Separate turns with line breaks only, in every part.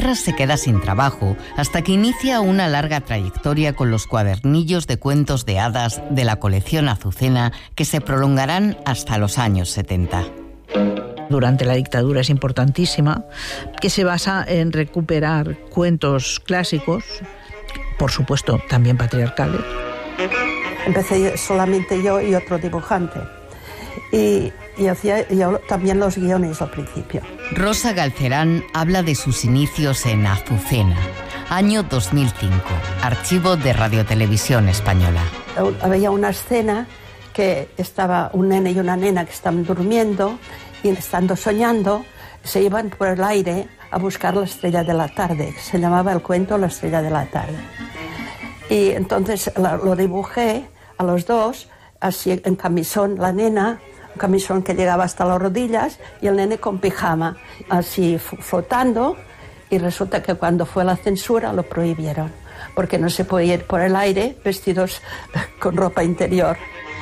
guerra se queda sin trabajo, hasta que inicia una larga trayectoria con los cuadernillos de cuentos de hadas de la colección Azucena, que se prolongarán hasta los años 70.
Durante la dictadura es importantísima, que se basa en recuperar cuentos clásicos, por supuesto también patriarcales.
Empecé solamente yo y otro dibujante. Y hacía yo también los guiones al principio.
Rosa Galcerán habla de sus inicios en Azucena, año 2005, archivo de Radiotelevisión Española.
Había una escena que estaba un nene y una nena que estaban durmiendo y estando soñando se iban por el aire a buscar la estrella de la tarde, que se llamaba el cuento La estrella de la tarde. Y entonces lo dibujé a los dos, así en camisón, la nena, un camisón que llegaba hasta las rodillas, y el nene con pijama, así flotando, y resulta que cuando fue la censura lo prohibieron, porque no se podía ir por el aire vestidos con ropa interior.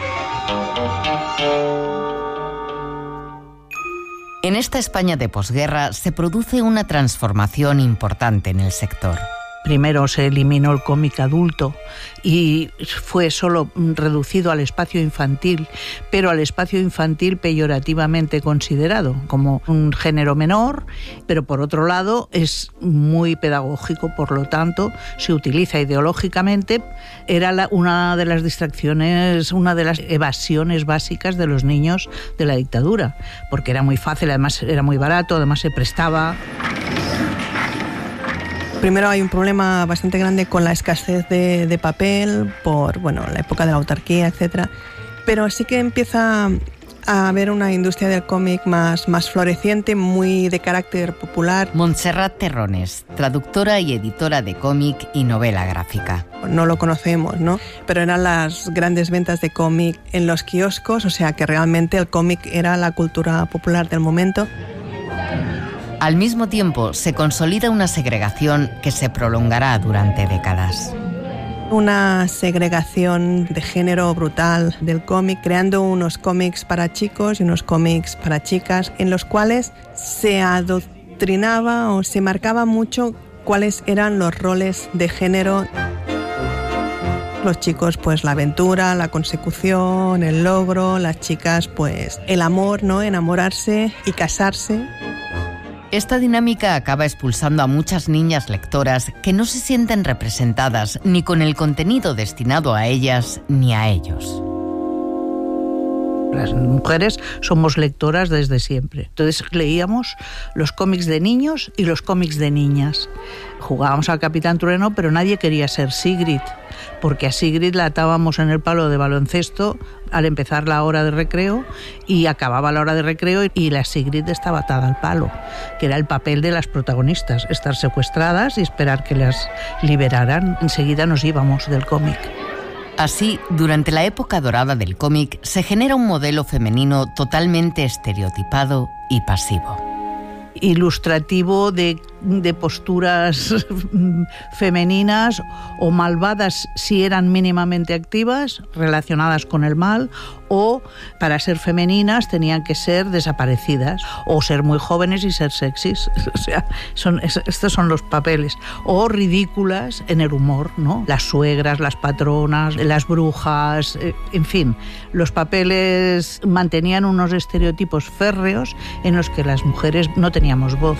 En esta España de posguerra se produce una transformación importante en el sector.
Primero se eliminó el cómic adulto y fue solo reducido al espacio infantil, pero al espacio infantil peyorativamente considerado como un género menor, pero por otro lado es muy pedagógico, por lo tanto se utiliza ideológicamente. Era una de las distracciones, una de las evasiones básicas de los niños de la dictadura, porque era muy fácil, además era muy barato, además se prestaba.
Primero hay un problema bastante grande con la escasez de papel por la época de la autarquía, etc. Pero sí que empieza a haber una industria del cómic más floreciente, muy de carácter popular.
Montserrat Terrones, traductora y editora de cómic y novela gráfica.
No lo conocemos, ¿no? Pero eran las grandes ventas de cómic en los kioscos, o sea que realmente el cómic era la cultura popular del momento.
Al mismo tiempo, se consolida una segregación que se prolongará durante décadas.
Una segregación de género brutal del cómic, creando unos cómics para chicos y unos cómics para chicas, en los cuales se adoctrinaba o se marcaba mucho cuáles eran los roles de género. Los chicos, pues la aventura, la consecución, el logro; las chicas, pues el amor, ¿no? Enamorarse y casarse.
Esta dinámica acaba expulsando a muchas niñas lectoras que no se sienten representadas ni con el contenido destinado a ellas ni a ellos.
Las mujeres somos lectoras desde siempre. Entonces leíamos los cómics de niños y los cómics de niñas. Jugábamos al Capitán Trueno, pero nadie quería ser Sigrid, porque a Sigrid la atábamos en el palo de baloncesto al empezar la hora de recreo y acababa la hora de recreo y la Sigrid estaba atada al palo, que era el papel de las protagonistas, estar secuestradas y esperar que las liberaran. Enseguida nos íbamos del cómic.
Así, durante la época dorada del cómic, se genera un modelo femenino totalmente estereotipado y pasivo.
Ilustrativo de posturas femeninas o malvadas si eran mínimamente activas, relacionadas con el mal, o para ser femeninas tenían que ser desaparecidas o ser muy jóvenes y ser sexys. O sea, estos son los papeles. O ridículas en el humor, ¿no? Las suegras, las patronas, las brujas, en fin, los papeles mantenían unos estereotipos férreos en los que las mujeres no teníamos voz.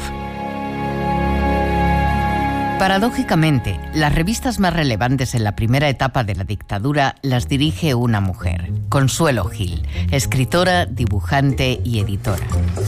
Paradójicamente, las revistas más relevantes en la primera etapa de la dictadura las dirige una mujer, Consuelo Gil, escritora, dibujante y editora.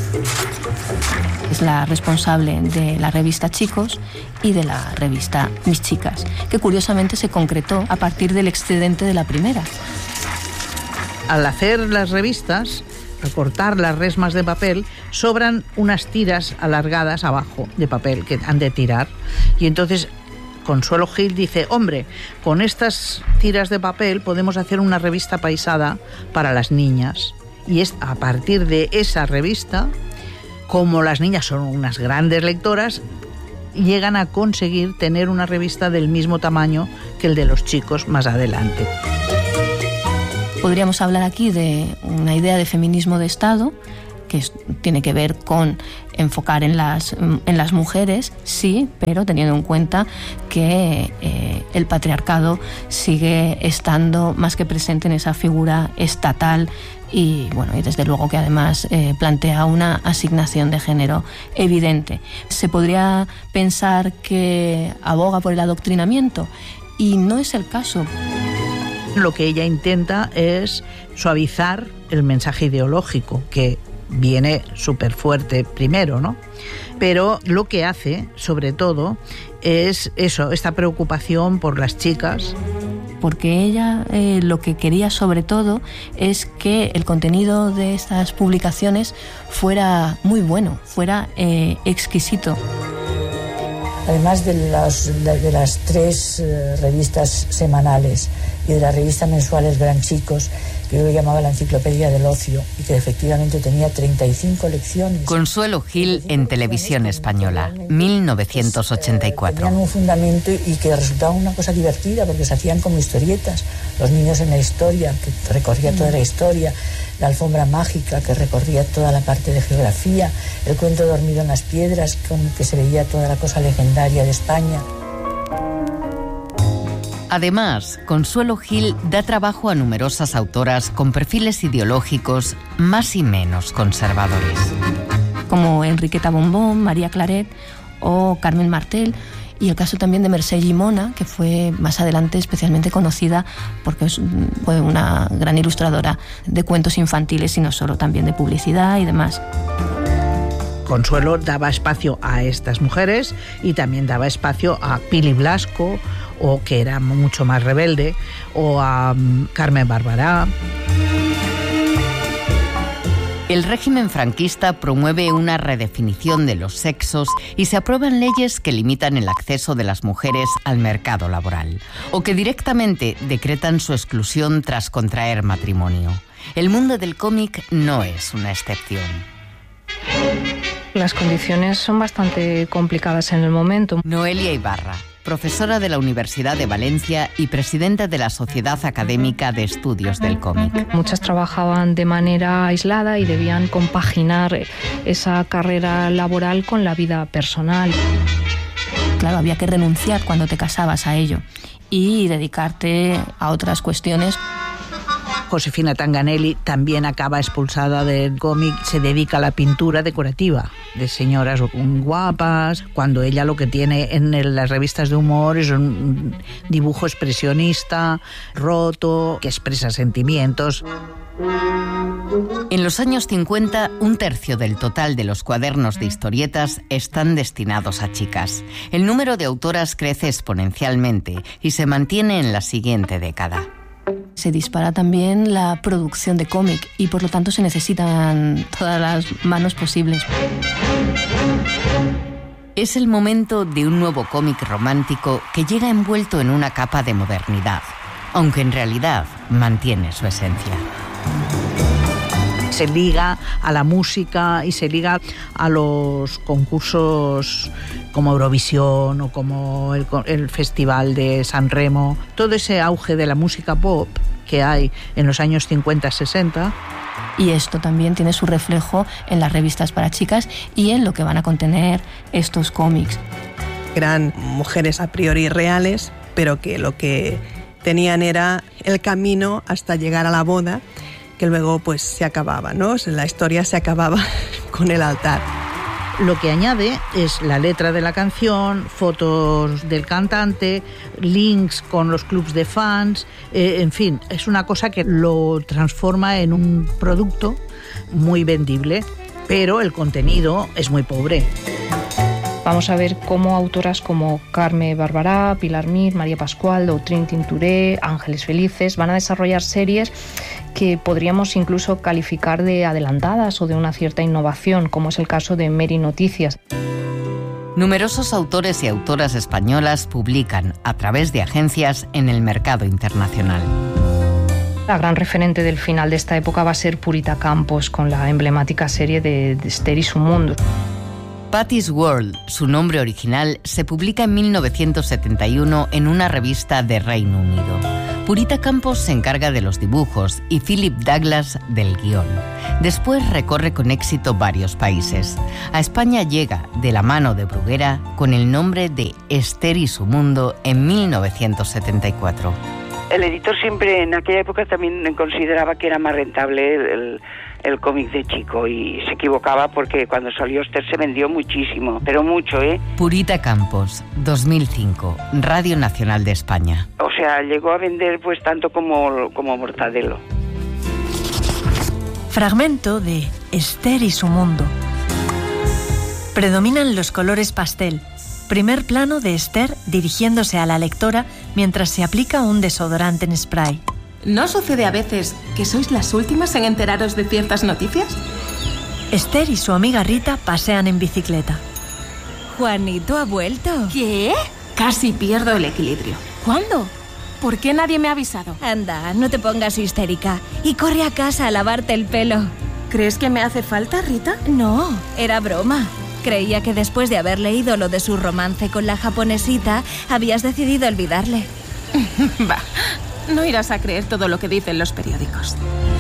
Es la responsable de la revista Chicos y de la revista Mis Chicas, que curiosamente se concretó a partir del excedente de la primera.
Al hacer las revistas, al cortar las resmas de papel, sobran unas tiras alargadas abajo de papel que han de tirar. Y entonces Consuelo Gil dice, hombre, con estas tiras de papel podemos hacer una revista paisada para las niñas. Y es a partir de esa revista, como las niñas son unas grandes lectoras, llegan a conseguir tener una revista del mismo tamaño que el de los chicos más adelante.
Podríamos hablar aquí de una idea de feminismo de Estado que tiene que ver con enfocar en las mujeres, sí, pero teniendo en cuenta que el patriarcado sigue estando más que presente en esa figura estatal y desde luego que además plantea una asignación de género evidente. Se podría pensar que aboga por el adoctrinamiento y no es el caso.
Lo que ella intenta es suavizar el mensaje ideológico, que viene súper fuerte primero, ¿no? Pero lo que hace, sobre todo, es eso, esta preocupación por las chicas.
Porque ella lo que quería sobre todo es que el contenido de estas publicaciones fuera muy bueno, fuera exquisito.
Además de las 3 revistas semanales y de las revistas mensuales Gran Chicos, que yo llamaba la enciclopedia del ocio, y que efectivamente tenía 35 lecciones.
Consuelo Gil en Televisión Española, 1984.
Tenían un fundamento y que resultaba una cosa divertida, porque se hacían como historietas. Los niños en la historia, que recorría toda la historia, la alfombra mágica, que recorría toda la parte de geografía, el cuento dormido en las piedras, con que se veía toda la cosa legendaria de España.
Además, Consuelo Gil da trabajo a numerosas autoras con perfiles ideológicos más y menos conservadores.
Como Enriqueta Bombón, María Claret o Carmen Martel, y el caso también de Mercè Llimona, que fue más adelante especialmente conocida porque fue una gran ilustradora de cuentos infantiles y no solo, también de publicidad y demás.
Consuelo daba espacio a estas mujeres y también daba espacio a Pili Blasco, o que era mucho más rebelde, o a Carmen Barbará.
El régimen franquista promueve una redefinición de los sexos y se aprueban leyes que limitan el acceso de las mujeres al mercado laboral o que directamente decretan su exclusión tras contraer matrimonio. El mundo del cómic no es una excepción.
Las condiciones son bastante complicadas en el momento.
Noelia Ibarra, profesora de la Universidad de Valencia y presidenta de la Sociedad Académica de Estudios del Cómic.
Muchas trabajaban de manera aislada y debían compaginar esa carrera laboral con la vida personal.
Claro, había que renunciar cuando te casabas a ello y dedicarte a otras cuestiones.
Josefina Tanganelli también acaba expulsada del cómic, se dedica a la pintura decorativa de señoras guapas, cuando ella lo que tiene en las revistas de humor es un dibujo expresionista, roto, que expresa sentimientos.
En los años 50, 1/3 del total de los cuadernos de historietas están destinados a chicas. El número de autoras crece exponencialmente y se mantiene en la siguiente década.
Se dispara también la producción de cómic y por lo tanto se necesitan todas las manos posibles.
Es el momento de un nuevo cómic romántico que llega envuelto en una capa de modernidad, aunque en realidad mantiene su esencia.
Se liga a la música y se liga a los concursos como Eurovisión o como el Festival de San Remo. Todo ese auge de la música pop que hay en los años 50-60.
Y esto también tiene su reflejo en las revistas para chicas y en lo que van a contener estos cómics.
Eran mujeres a priori reales, pero que lo que tenían era el camino hasta llegar a la boda, que luego pues se acababa, ¿no? La historia se acababa con el altar.
Lo que añade es la letra de la canción, fotos del cantante, links con los clubs de fans, en fin, es una cosa que lo transforma en un producto muy vendible, pero el contenido es muy pobre.
Vamos a ver cómo autoras como Carmen Barbará, Pilar Mir, María Pascual, Doutrine Tinturé, Ángeles Felices van a desarrollar series que podríamos incluso calificar de adelantadas o de una cierta innovación, como es el caso de Mary Noticias.
Numerosos autores y autoras españolas publican a través de agencias en el mercado internacional.
La gran referente del final de esta época va a ser Purita Campos, con la emblemática serie de Esther y su mundo.
Patty's World, su nombre original, se publica en 1971 en una revista de Reino Unido. Purita Campos se encarga de los dibujos y Philip Douglas del guión. Después recorre con éxito varios países. A España llega, de la mano de Bruguera, con el nombre de Esther y su mundo en 1974.
El editor siempre en aquella época también consideraba que era más rentable el cómic de chico y se equivocaba porque cuando salió Esther se vendió muchísimo, pero mucho, ¿eh?
Purita Campos, 2005, Radio Nacional de España.
O sea, llegó a vender pues tanto como Mortadelo.
Fragmento de Esther y su mundo. Predominan los colores pastel. Primer plano de Esther dirigiéndose a la lectora mientras se aplica un desodorante en spray.
¿No sucede a veces que sois las últimas en enteraros de ciertas noticias?
Esther y su amiga Rita pasean en bicicleta.
Juanito ha vuelto.
¿Qué?
Casi pierdo el equilibrio.
¿Cuándo?
¿Por qué nadie me ha avisado?
Anda, no te pongas histérica y corre a casa a lavarte el pelo.
¿Crees que me hace falta, Rita?
No, era broma. Creía que después de haber leído lo de su romance con la japonesita, habías decidido olvidarle.
Va, no irás a creer todo lo que dicen los periódicos.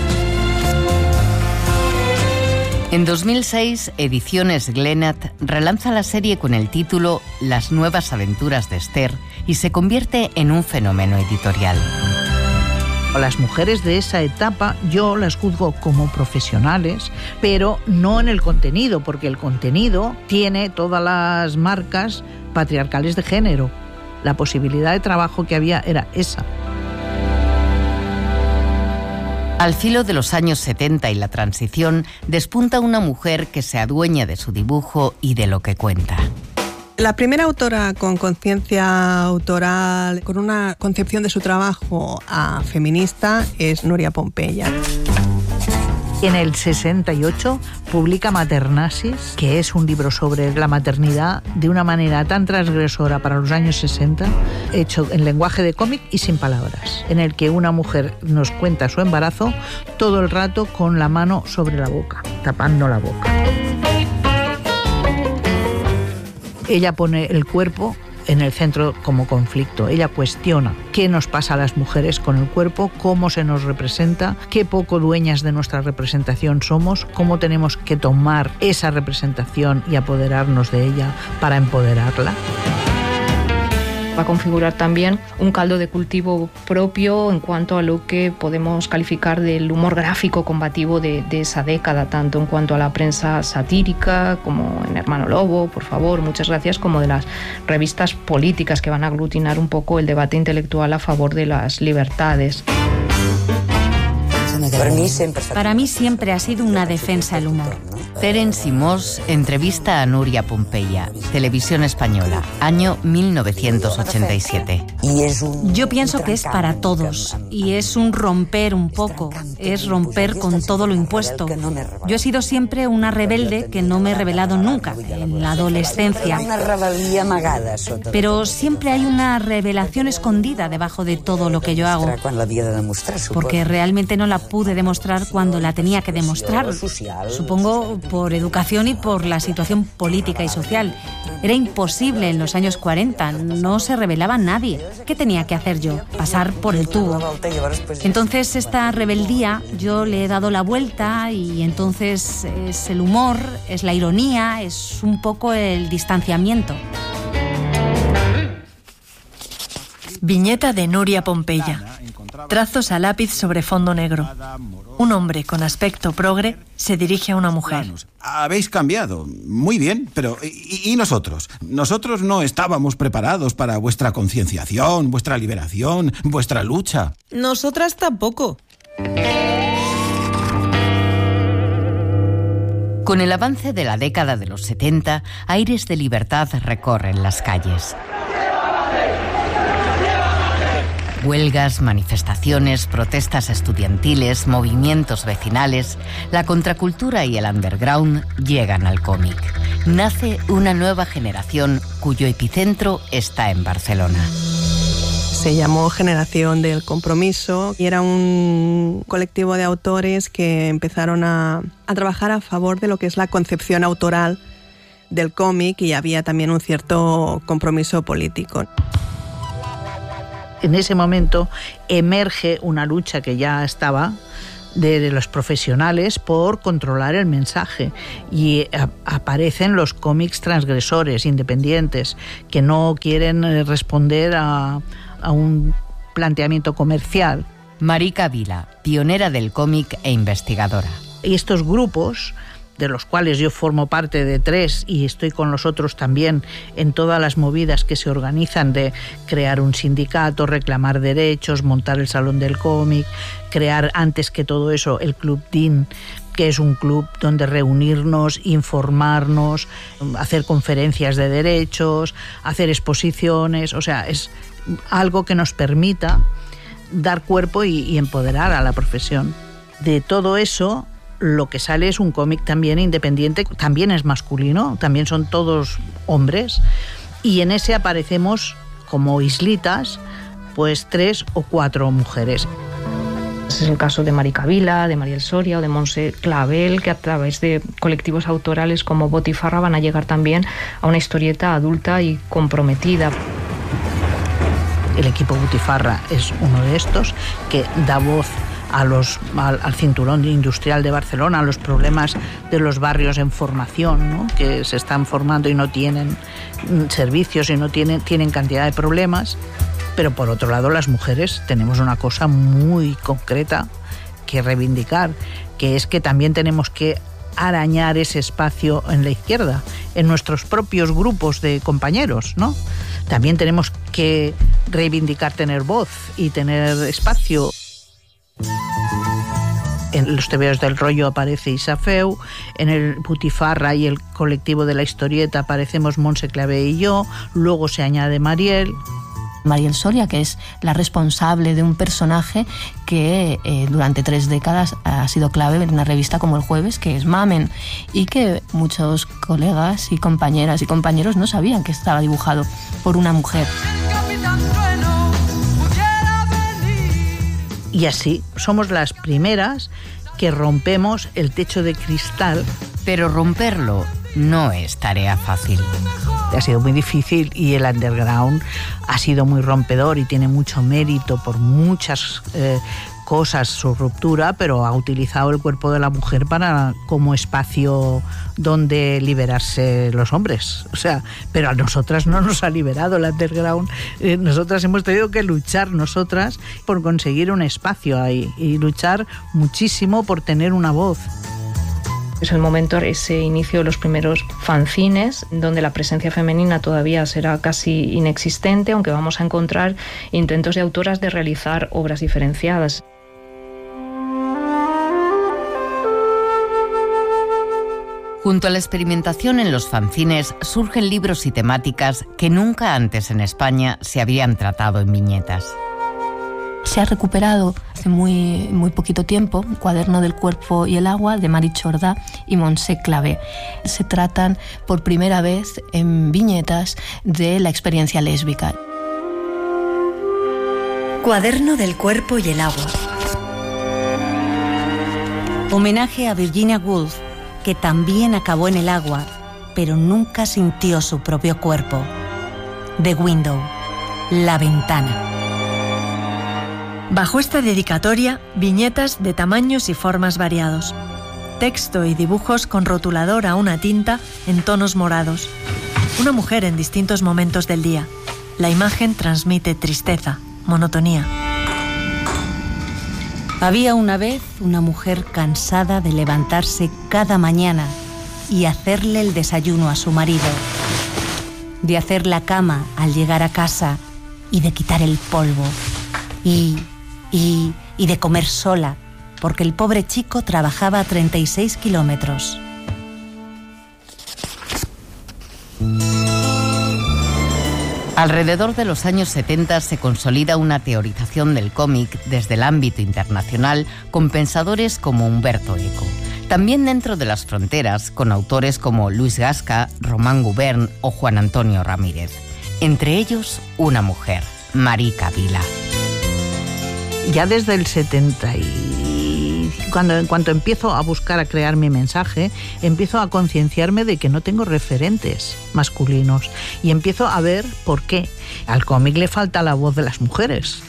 En 2006, Ediciones Glenat relanza la serie con el título Las nuevas aventuras de Esther y se convierte en un fenómeno editorial.
A las mujeres de esa etapa yo las juzgo como profesionales, pero no en el contenido, porque el contenido tiene todas las marcas patriarcales de género. La posibilidad de trabajo que había era esa.
Al filo de los años 70 y la transición, despunta una mujer que se adueña de su dibujo y de lo que cuenta.
La primera autora con conciencia autoral, con una concepción de su trabajo feminista, es Nuria Pompeya.
En el 68 publica Maternasis, que es un libro sobre la maternidad de una manera tan transgresora para los años 60, hecho en lenguaje de cómic y sin palabras, en el que una mujer nos cuenta su embarazo todo el rato con la mano sobre la boca, tapando la boca. Ella pone el cuerpo en el centro como conflicto. Ella cuestiona qué nos pasa a las mujeres con el cuerpo, cómo se nos representa, qué poco dueñas de nuestra representación somos, cómo tenemos que tomar esa representación y apoderarnos de ella para empoderarla.
Va a configurar también un caldo de cultivo propio en cuanto a lo que podemos calificar del humor gráfico combativo de esa década, tanto en cuanto a la prensa satírica como en Hermano Lobo, por favor, muchas gracias, como de las revistas políticas que van a aglutinar un poco el debate intelectual a favor de las libertades.
Para mí siempre ha sido una defensa el humor.
Terence Simós entrevista a Nuria Pompeya, Televisión Española, año 1987.
Yo pienso que es para todos y es un romper un poco, es romper con todo lo impuesto. Yo he sido siempre una rebelde que no me he rebelado nunca, en la adolescencia. Pero siempre hay una revelación escondida debajo de todo lo que yo hago, porque realmente no la pude demostrar cuando la tenía que demostrar. Supongo por educación y por la situación política y social. Era imposible en los años 40, no se rebelaba nadie. ¿Qué tenía que hacer yo? Pasar por el tubo. Entonces esta rebeldía yo le he dado la vuelta y entonces es el humor, es la ironía, es un poco el distanciamiento.
Viñeta de Nuria Pompeya. Trazos a lápiz sobre fondo negro. Un hombre con aspecto progre se dirige a una mujer.
Habéis cambiado. Muy bien, pero ¿y nosotros? Nosotros no estábamos preparados para vuestra concienciación, vuestra liberación, vuestra lucha.
Nosotras tampoco.
Con el avance de la década de los 70, aires de libertad recorren las calles. Huelgas, manifestaciones, protestas estudiantiles, movimientos vecinales, la contracultura y el underground llegan al cómic. Nace una nueva generación cuyo epicentro está en Barcelona.
Se llamó Generación del Compromiso y era un colectivo de autores que empezaron a trabajar a favor de lo que es la concepción autoral del cómic y había también un cierto compromiso político.
En ese momento emerge una lucha que ya estaba de los profesionales por controlar el mensaje y aparecen los cómics transgresores, independientes, que no quieren responder a un planteamiento comercial.
Marica Vila, pionera del cómic e investigadora.
Y estos grupos, de los cuales yo formo parte de 3 y estoy con los otros también en todas las movidas que se organizan de crear un sindicato, reclamar derechos, montar el Salón del Cómic, crear antes que todo eso el Club DIN, que es un club donde reunirnos, informarnos, hacer conferencias de derechos, hacer exposiciones, o sea, es algo que nos permita dar cuerpo y empoderar a la profesión. De todo eso, lo que sale es un cómic también independiente, también es masculino, también son todos hombres, y en ese aparecemos como islitas, pues 3 o 4 mujeres.
Es el caso de Marica Vila, de Mariel Soria o de Montse Clavel, que a través de colectivos autorales como Botifarra van a llegar también a una historieta adulta y comprometida.
El equipo Botifarra es uno de estos que da voz al cinturón industrial de Barcelona, a los problemas de los barrios en formación, ¿no? Que se están formando y no tienen servicios y no tienen cantidad de problemas. Pero por otro lado, las mujeres tenemos una cosa muy concreta que reivindicar, que es que también tenemos que arañar ese espacio en la izquierda, en nuestros propios grupos de compañeros, ¿no? También tenemos que reivindicar tener voz y tener espacio. En los tebeos del rollo aparece Isafeu, en el Botifarra y el colectivo de la historieta aparecemos Montse Clavé y yo, luego se añade Mariel
Soria, que es la responsable de un personaje que durante 3 décadas ha sido clave en una revista como El Jueves, que es Mamen, y que muchos colegas y compañeras y compañeros no sabían que estaba dibujado por una mujer.
Y así somos las primeras que rompemos el techo de cristal.
Pero romperlo no es tarea fácil.
Ha sido muy difícil y el underground ha sido muy rompedor y tiene mucho mérito por muchas cosas su ruptura, pero ha utilizado el cuerpo de la mujer como espacio donde liberarse los hombres. O sea, pero a nosotras no nos ha liberado el underground. Nosotras hemos tenido que luchar nosotras por conseguir un espacio ahí y luchar muchísimo por tener una voz.
Es el momento, ese inicio de los primeros fanzines, donde la presencia femenina todavía será casi inexistente, aunque vamos a encontrar intentos de autoras de realizar obras diferenciadas.
Junto a la experimentación en los fanzines surgen libros y temáticas que nunca antes en España se habían tratado en viñetas.
Se ha recuperado hace muy poquito tiempo Cuaderno del cuerpo y el agua de Mari Chordà y Montse Clavé. Se tratan por primera vez en viñetas de la experiencia lésbica.
Cuaderno del cuerpo y el agua. Homenaje a Virginia Woolf, que también acabó en el agua, pero nunca sintió su propio cuerpo. The Window, la ventana.
Bajo esta dedicatoria, viñetas de tamaños y formas variados. Texto y dibujos con rotulador a una tinta en tonos morados. Una mujer en distintos momentos del día. La imagen transmite tristeza, monotonía.
Había una vez una mujer cansada de levantarse cada mañana y hacerle el desayuno a su marido, de hacer la cama al llegar a casa y de quitar el polvo y de comer sola, porque el pobre chico trabajaba a 36 kilómetros.
Alrededor de los años 70 se consolida una teorización del cómic desde el ámbito internacional con pensadores como Humberto Eco. También dentro de las fronteras con autores como Luis Gasca, Román Gubern o Juan Antonio Ramírez. Entre ellos, una mujer, Marica Vila.
Ya desde el 74 En cuanto empiezo a buscar, a crear mi mensaje, empiezo a concienciarme de que no tengo referentes masculinos y empiezo a ver por qué. Al cómic le falta la voz de las mujeres.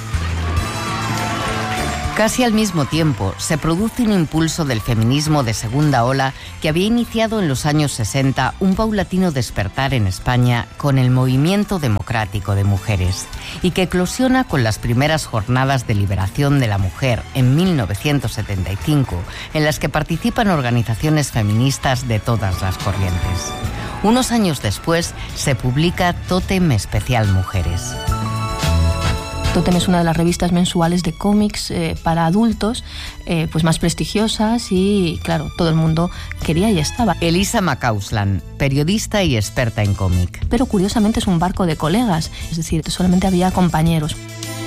Casi al mismo tiempo, se produce un impulso del feminismo de segunda ola que había iniciado en los años 60 un paulatino despertar en España con el movimiento democrático de mujeres y que eclosiona con las primeras jornadas de liberación de la mujer en 1975, en las que participan organizaciones feministas de todas las corrientes. Unos años después, se publica Tótem Especial Mujeres.
Tótem es una de las revistas mensuales de cómics para adultos, pues más prestigiosas y, claro, todo el mundo quería y estaba.
Elisa Macauslan, periodista y experta en cómic.
Pero curiosamente es un barco de colegas, es decir, solamente había compañeros.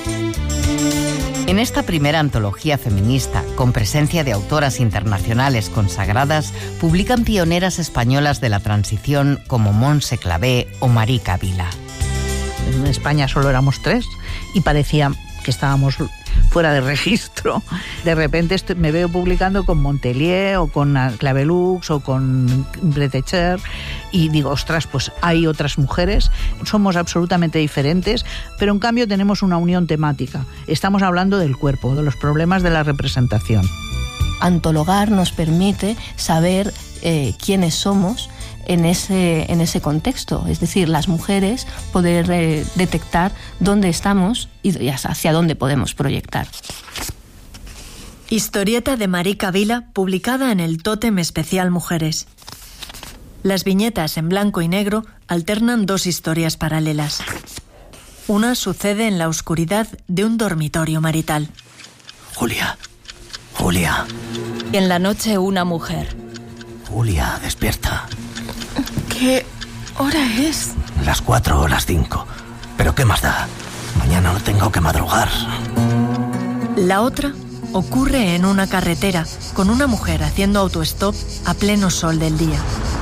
En esta primera antología feminista, con presencia de autoras internacionales consagradas, publican pioneras españolas de la transición como Montse Clavé o Marica Vila.
En España solo éramos 3 y parecía que estábamos fuera de registro. De repente me veo publicando con Montelier o con Clavelux o con Bretecher y digo, ostras, pues hay otras mujeres, somos absolutamente diferentes, pero en cambio tenemos una unión temática. Estamos hablando del cuerpo, de los problemas de la representación.
Antologar nos permite saber quiénes somos en ese contexto, es decir, las mujeres poder detectar dónde estamos y hacia dónde podemos proyectar.
Historieta de Marica Vila, publicada en el Tótem Especial Mujeres. Las viñetas en blanco y negro alternan 2 historias paralelas. Una sucede en la oscuridad de un dormitorio marital.
Julia.
En la noche una mujer.
Julia, despierta.
¿Qué hora es?
Las 4 o las 5. ¿Pero qué más da? Mañana no tengo que madrugar.
La otra ocurre en una carretera, con una mujer haciendo autostop a pleno sol del día.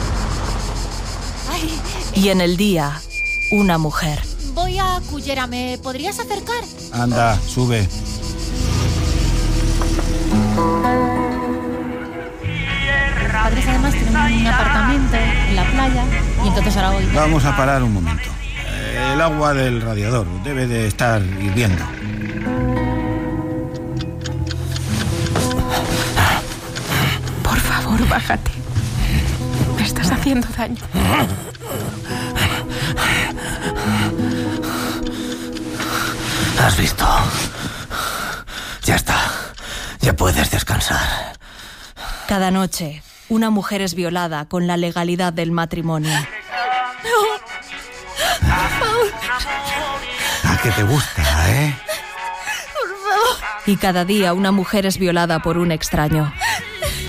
Y en el día, una mujer.
Voy a Cullera, ¿me podrías acercar?
Anda, sube.
Mis padres además tienen un apartamento en la playa y entonces ahora voy.
Vamos a parar un momento. El agua del radiador debe de estar hirviendo.
Por favor, bájate. Me estás haciendo daño.
¿Has visto? Ya está. Ya puedes descansar.
Cada noche, una mujer es violada con la legalidad del matrimonio.
¿A qué te gusta,
Por favor. Y cada día una mujer es violada por un extraño.